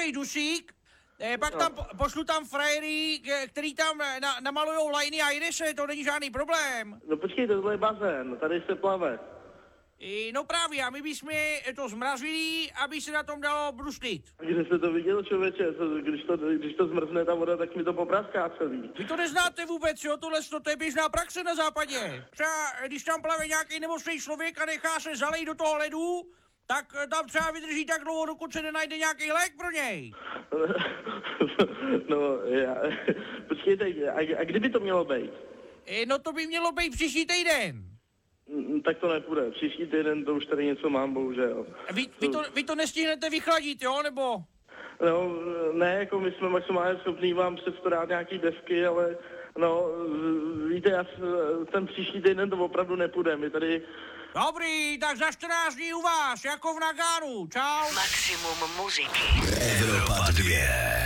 takovej dusík, pak tam pošlu tam frajery, který tam namalujou lajny a jde se, to není žádný problém. No počkej, tohle je bazén, tady se plave. No právě, a my bychom to zmrazili, aby se na tom dalo bruslit. Kde jste to viděl, člověče? Když to zmrzne ta voda, tak mi to popraská celý. Vy to neznáte vůbec, jo? To je běžná praxe na západě. Třeba když tam plave nějaký nemocný člověk a nechá se zalejt do toho ledu, tak tam třeba vydrží tak dlouho, dokud se nenajde nějaký lék pro něj. No, počkejte, a kdyby to mělo být? No to by mělo být příští týden. Tak to nepůjde. Příští týden to už tady něco mám, bohužel. Vy to nestihnete vychladit, jo, nebo? No, ne, jako my jsme maximálně schopní vám předstarat nějaký desky, ale no, víte, ten příští týden to opravdu nepůjde. My tady... Dobrý, tak za 14 dní u vás, jako v Nagánu. Čau. Maximum muziky. Evropa 2.